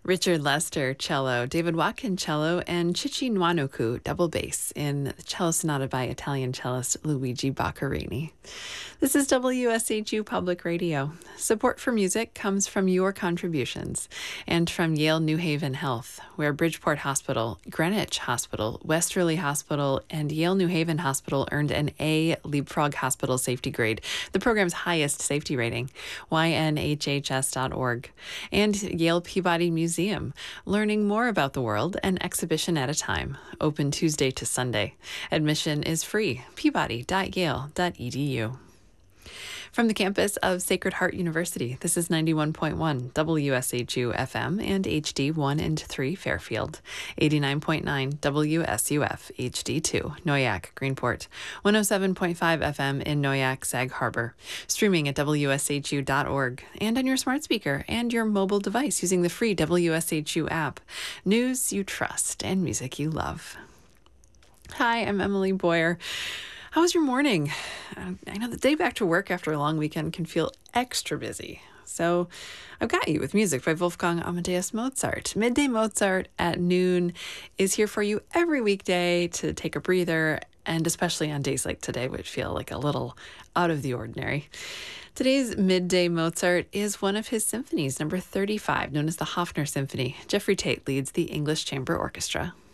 Richard Lester, cello, David Watkin, cello, and Chichi Nwanuku, double bass, in the cello sonata by Italian cellist Luigi Boccherini. This is WSHU Public Radio. Support for music comes from your contributions and from Yale New Haven Health, where Bridgeport Hospital, Greenwich Hospital, Westerly Hospital, and Yale New Haven Hospital earned an A Leapfrog Hospital safety grade, the program's highest safety rating, ynhhs.org, and Yale Peabody Museum, learning more about the world, an exhibition at a time, open Tuesday to Sunday. Admission is free, peabody.yale.edu. From the campus of Sacred Heart University, this is 91.1 WSHU FM and HD 1 and 3 Fairfield, 89.9 WSUF HD 2 Noyak, Greenport, 107.5 FM in Noyak, Sag Harbor, streaming at WSHU.org and on your smart speaker and your mobile device using the free WSHU app. News you trust and music you love. Hi, I'm Emily Boyer. How was your morning? I know the day back to work after a long weekend can feel extra busy. So I've got you with music by Wolfgang Amadeus Mozart. Midday Mozart at noon is here for you every weekday to take a breather, and especially on days like today, which feel like a little out of the ordinary. Today's Midday Mozart is one of his symphonies, number 35, known as the Hofner Symphony. Jeffrey Tate leads the English Chamber Orchestra.